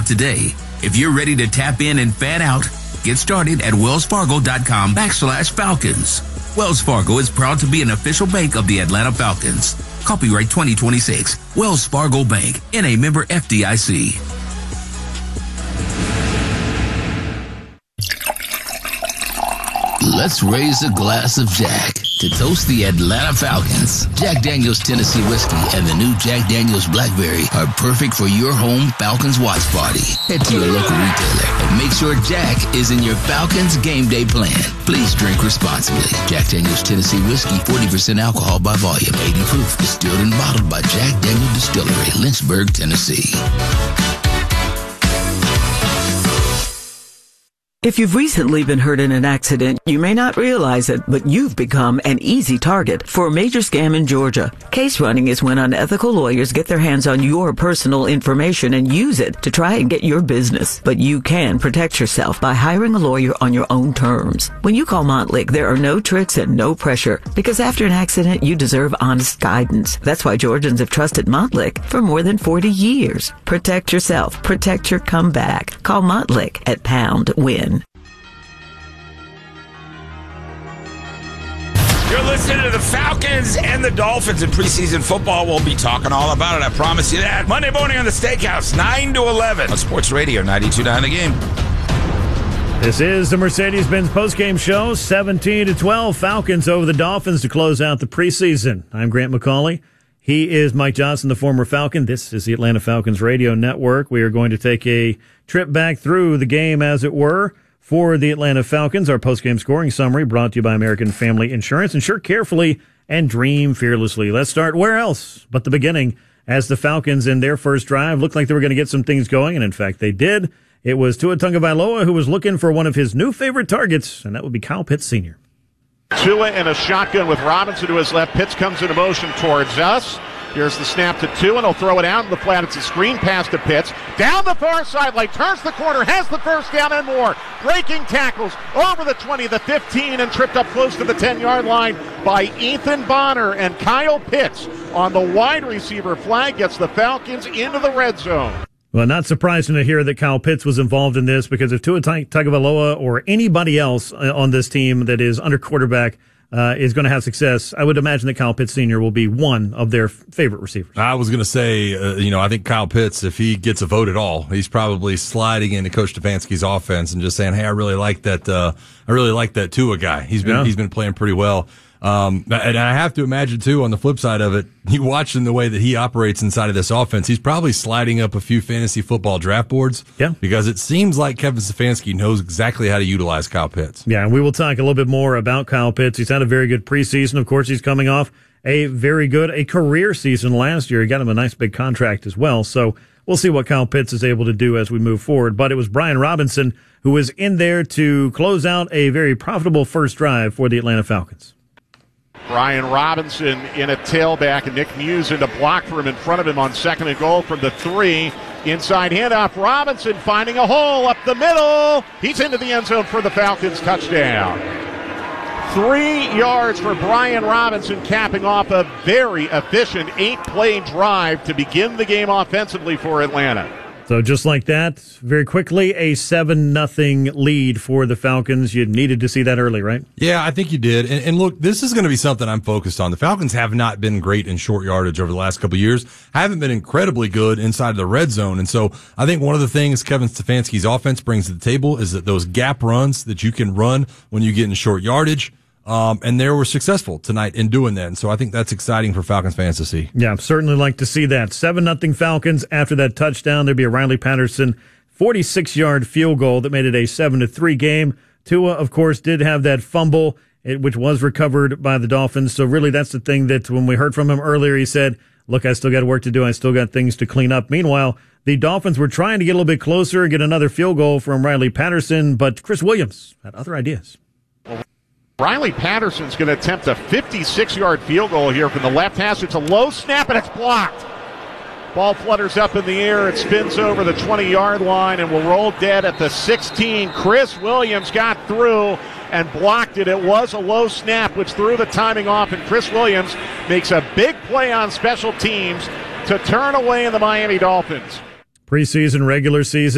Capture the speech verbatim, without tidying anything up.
today. If you're ready to tap in and fan out, get started at wellsfargo.com backslash Falcons. Wells Fargo is proud to be an official bank of the Atlanta Falcons. Copyright twenty twenty-six. Wells Fargo Bank, N A member F D I C. Let's raise a glass of Jack to toast the Atlanta Falcons. Jack Daniel's Tennessee Whiskey and the new Jack Daniel's Blackberry are perfect for your home Falcons watch party. Head to your local retailer and make sure Jack is in your Falcons game day plan. Please drink responsibly. Jack Daniel's Tennessee Whiskey, forty percent alcohol by volume, eighty proof, distilled and bottled by Jack Daniel Distillery, Lynchburg, Tennessee. If you've recently been hurt in an accident, you may not realize it, but you've become an easy target for a major scam in Georgia. Case running is when unethical lawyers get their hands on your personal information and use it to try and get your business. But you can protect yourself by hiring a lawyer on your own terms. When you call Montlick, there are no tricks and no pressure, because after an accident, you deserve honest guidance. That's why Georgians have trusted Montlick for more than forty years. Protect yourself. Protect your comeback. Call Montlick at Pound Win. You're listening to the Falcons and the Dolphins in preseason football. We'll be talking all about it, I promise you that. Monday morning on the Steakhouse, nine to eleven on Sports Radio ninety-two point nine The Game. This is the Mercedes-Benz postgame show, seventeen to twelve. Falcons over the Dolphins to close out the preseason. I'm Grant McCauley. He is Mike Johnson, the former Falcon. This is the Atlanta Falcons Radio Network. We are going to take a trip back through the game, as it were, for the Atlanta Falcons. Our postgame scoring summary brought to you by American Family Insurance. Insure carefully and dream fearlessly. Let's start where else but the beginning, as the Falcons in their first drive looked like they were going to get some things going, and in fact they did. It was Tua Tagovailoa who was looking for one of his new favorite targets, and that would be Kyle Pitts Senior Tua in a shotgun with Robinson to his left. Pitts comes into motion towards us. Here's the snap to Tua, and he'll throw it out in the flat. It's a screen pass to Pitts. Down the far sideline, turns the corner, has the first down and more. Breaking tackles over the twenty, the fifteen, and tripped up close to the ten-yard line by Ethan Bonner. And Kyle Pitts on the wide receiver flag gets the Falcons into the red zone. Well, not surprising to hear that Kyle Pitts was involved in this, because if Tua Tagovailoa or anybody else on this team that is under quarterback Uh, is going to have success, I would imagine that Kyle Pitts Senior will be one of their f- favorite receivers. I was going to say, uh, you know, I think Kyle Pitts, if he gets a vote at all, he's probably sliding into Coach Stefanski's offense and just saying, "Hey, I really like that. Uh, I really like that Tua guy. He's been yeah. he's been playing pretty well." Um, and I have to imagine too, on the flip side of it, you watching the way that he operates inside of this offense, he's probably sliding up a few fantasy football draft boards. Yeah. Because it seems like Kevin Stefanski knows exactly how to utilize Kyle Pitts. Yeah. And we will talk a little bit more about Kyle Pitts. He's had a very good preseason. Of course, he's coming off a very good, a career season last year. He got him a nice big contract as well. So we'll see what Kyle Pitts is able to do as we move forward. But it was Brian Robinson who was in there to close out a very profitable first drive for the Atlanta Falcons. Brian Robinson in a tailback, and Nick Muse in to block for him in front of him on second and goal from the three. Inside handoff, Robinson finding a hole up the middle. He's into the end zone for the Falcons touchdown. Three yards for Brian Robinson, capping off a very efficient eight-play drive to begin the game offensively for Atlanta. So just like that, very quickly, a seven nothing lead for the Falcons. You needed to see that early, right? Yeah, I think you did. And, and look, this is going to be something I'm focused on. The Falcons have not been great in short yardage over the last couple of years. Haven't been incredibly good inside of the red zone. And so I think one of the things Kevin Stefanski's offense brings to the table is that those gap runs that you can run when you get in short yardage. Um, and they were successful tonight in doing that. And so I think that's exciting for Falcons fans to see. Yeah, certainly like to see that. seven nothing Falcons after that touchdown. There'd be a Riley Patterson forty-six-yard field goal that made it a seven to three game. Tua, of course, did have that fumble, which was recovered by the Dolphins. So really that's the thing that when we heard from him earlier, he said, look, I still got work to do. I still got things to clean up. Meanwhile, the Dolphins were trying to get a little bit closer, get another field goal from Riley Patterson, but Chris Williams had other ideas. Riley Patterson's going to attempt a fifty-six-yard field goal here from the left hash. It's a low snap, and it's blocked. Ball flutters up in the air. It spins over the twenty-yard line and will roll dead at the sixteen. Chris Williams got through and blocked it. It was a low snap, which threw the timing off, and Chris Williams makes a big play on special teams to turn away the Miami Dolphins. Preseason, regular season.